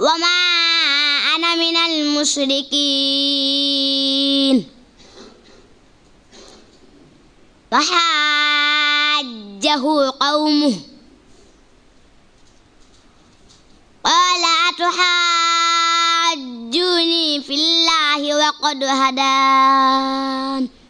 وما أنا من المشركين فحاجه قومه قال أتحاجوني في الله وقد هدان